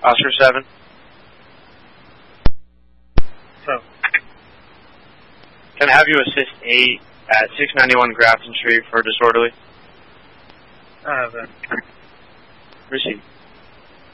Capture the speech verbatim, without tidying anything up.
Oscar seven. So. Can I have you assist eight at six ninety-one Grafton Street for disorderly? Uh, then. Receive.